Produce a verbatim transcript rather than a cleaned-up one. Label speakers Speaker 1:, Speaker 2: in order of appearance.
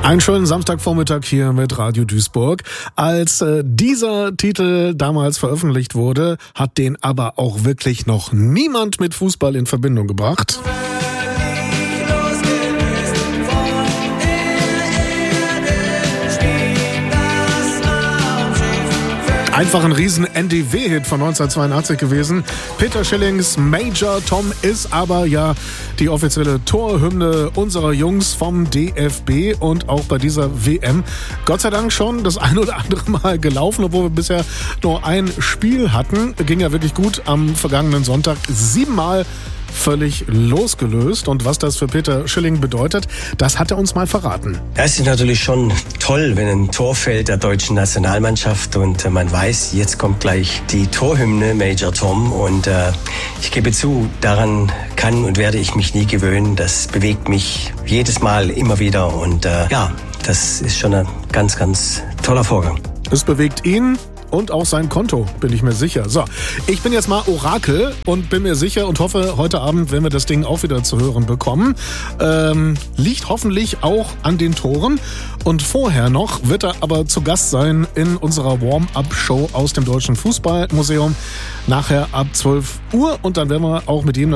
Speaker 1: Einen schönen Samstagvormittag hier mit Radio Duisburg. Als äh, dieser Titel damals veröffentlicht wurde, hat den aber auch wirklich noch niemand mit Fußball in Verbindung gebracht. Einfach ein riesen N D W-Hit von neunzehnhundertzweiundachtzig gewesen. Peter Schillings Major Tom ist aber ja die offizielle Torhymne unserer Jungs vom D F B und auch bei dieser W M Gott sei Dank schon das ein oder andere Mal gelaufen, obwohl wir bisher nur ein Spiel hatten. Ging ja wirklich gut am vergangenen Sonntag. Siebenmal völlig losgelöst. Und was das für Peter Schilling bedeutet, das hat er uns mal verraten.
Speaker 2: Es ist natürlich schon toll, wenn ein Tor fällt der deutschen Nationalmannschaft und man weiß, jetzt kommt gleich die Torhymne Major Tom. Und äh, ich gebe zu, daran kann und werde ich mich nie gewöhnen. Das bewegt mich jedes Mal immer wieder. Und äh, ja, das ist schon ein ganz, ganz toller Vorgang.
Speaker 1: Es bewegt ihn und auch sein Konto, bin ich mir sicher. So, ich bin jetzt mal Orakel und bin mir sicher und hoffe, heute Abend werden wir das Ding auch wieder zu hören bekommen. Ähm, liegt hoffentlich auch an den Toren. Und vorher noch wird er aber zu Gast sein in unserer Warm-Up-Show aus dem Deutschen Fußballmuseum. Nachher ab zwölf Uhr und dann werden wir auch mit ihm